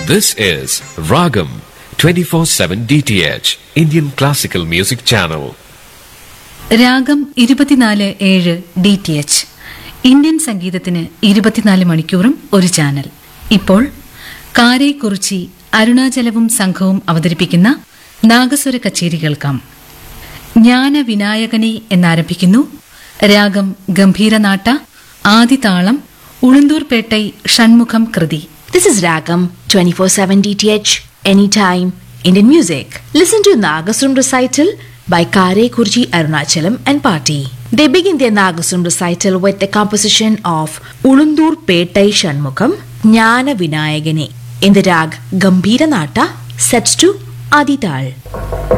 This is Ragam 24/7 DTH Indian Classical Music Channel. രാഗം 24/7 DTH Indian സംഗീതത്തിന് 24 മണിക്കൂറും ഒരു ചാനൽ. ഇപ്പോൾ കാരേക്കുറിച്ചി അരുണാചലവും സംഘവും അവതരിപ്പിക്കുന്ന നാഗസ്വര കച്ചേരി കേൾക്കാം. ജ്ഞാനവിനായകനെ എന്നാരംഭിക്കുന്നു. രാഗം ഗംഭീരനാട്ട, ആദിതാളം, ഉളുന്തൂർപേട്ടൈ ഷൺമുഖം കൃതി. This is Ragam 24/7 DTH anytime Indian music. Listen to Nagaswaram recital by Karekurchi Arunachalam and Party. They begin their Nagaswaram recital with the composition of Ulundur Pettai Shanmukam Jnana Vinayagane in the rag Gambhira Nata, set to Adital.